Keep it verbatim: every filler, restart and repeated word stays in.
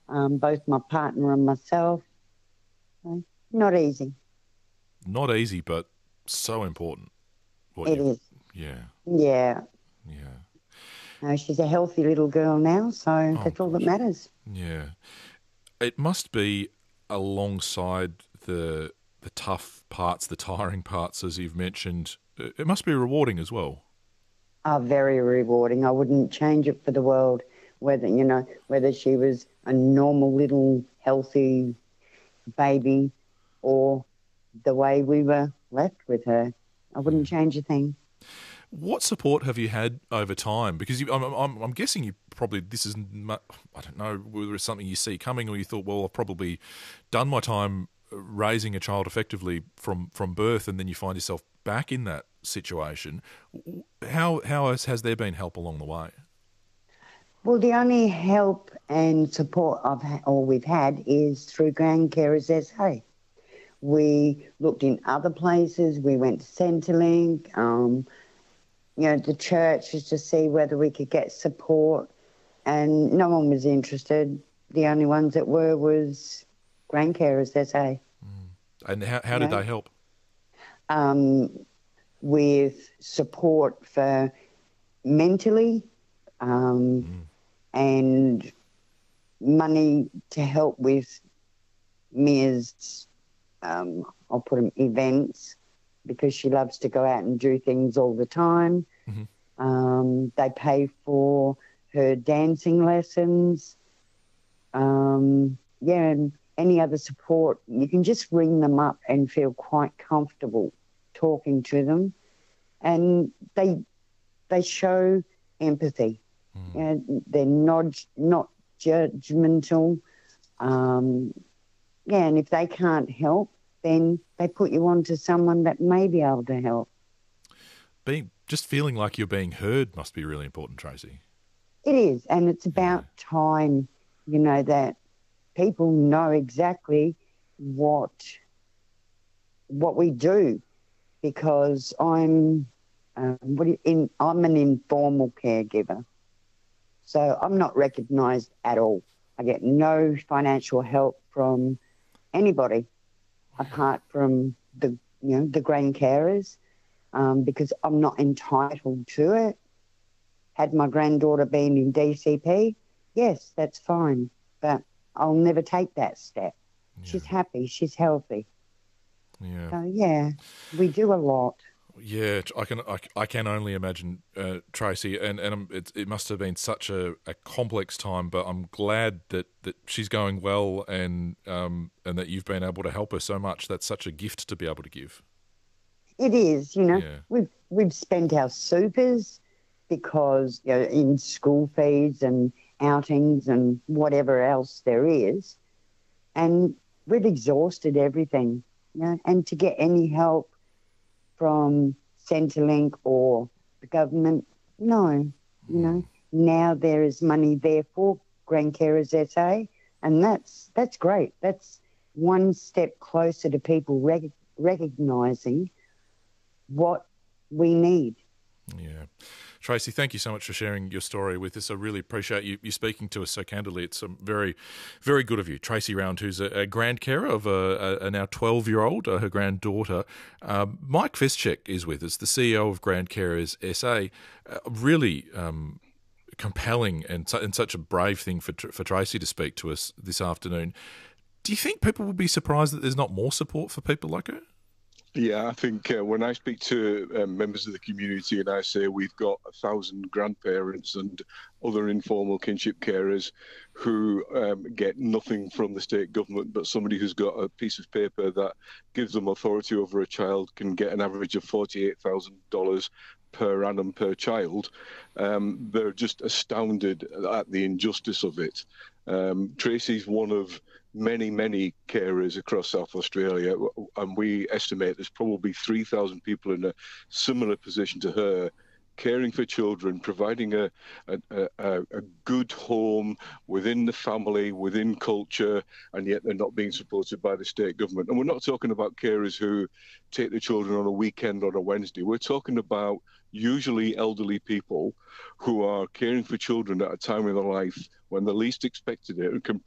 um, both my partner and myself. So, not easy. Not easy, but so important. What It you, is. yeah, Yeah. yeah. No, she's a healthy little girl now, so Oh, that's all that good. matters. Yeah. It must be alongside the the tough parts, the tiring parts, as you've mentioned. It must be rewarding as well. Are very rewarding. I wouldn't change it for the world. Whether you know whether she was a normal little healthy baby or the way we were left with her, I wouldn't change a thing. What support have you had over time? Because you, I'm, I'm, I'm guessing you probably this is I don't know whether it's something you see coming or you thought, well, I've probably done my time raising a child effectively from, from birth, and then you find yourself back in that situation. How how has, has there been help along the way? Well, the only help and support I've ha- or we've had is through Grand Carers S A. We looked in other places. We went to Centrelink, um, you know, the churches to see whether we could get support, and no one was interested. The only ones that were was Grand Carers S A. And how, how You did know, they help? um, with support for mentally, um, Mm. and money to help with Mia's, um, I'll put them events, because she loves to go out and do things all the time. Hmm. Um, they pay for her dancing lessons. Um, yeah, and any other support, you can just ring them up and feel quite comfortable talking to them. And they they show empathy. Mm. You know, they're not, not judgmental. Um, yeah, and if they can't help, then they put you on to someone that may be able to help. Being just feeling like you're being heard must be really important, Tracy. It is, and it's Yeah. about time, you know, that people know exactly what what we do, because I'm um, what do you, in I'm an informal caregiver, so I'm not recognised at all. I get no financial help from anybody apart from the you know the grand carers, um, because I'm not entitled to it. Had my granddaughter been in D C P, yes, that's fine, but I'll never take that step. Yeah. She's happy, she's healthy. Yeah. So, yeah, we do a lot. Yeah, I can I, I can only imagine, uh, Tracy, and and um, it it must have been such a, a complex time. But I'm glad that, that she's going well, and um and that you've been able to help her so much. That's such a gift to be able to give. It is, you know, Yeah, we've, we've spent our supers because, you know, in school fees and outings and whatever else there is, and we've exhausted everything, you know, and to get any help from Centrelink or the government, no, you know. Now there is money there for Grand Carers S A, and that's that's great. That's one step closer to people rec- recognising what we need. yeah. Tracy, thank you so much for sharing your story with us. I really appreciate you, you speaking to us so candidly. It's um, very, very good of you. Tracy Round, who's a, a grand carer of a, a, a now twelve-year-old, uh, her granddaughter. Um, Mike Fischek is with us, the C E O of Grand Carers S A. Uh, really um, compelling and, su- and such a brave thing for, for Tracy to speak to us this afternoon. Do you think people will be surprised that there's not more support for people like her? Yeah, I think uh, when I speak to um, members of the community and I say we've got a thousand grandparents and other informal kinship carers who um, get nothing from the state government, but somebody who's got a piece of paper that gives them authority over a child can get an average of forty-eight thousand dollars per annum per child, um, they're just astounded at the injustice of it. Um, Tracy's one of many, many carers across South Australia, and we estimate there's probably three thousand people in a similar position to her, caring for children, providing a, a, a, a good home within the family, within culture, and yet they're not being supported by the state government. And we're not talking about carers who take the children on a weekend or a Wednesday. We're talking about usually elderly people who are caring for children at a time in their life when they least expected it and can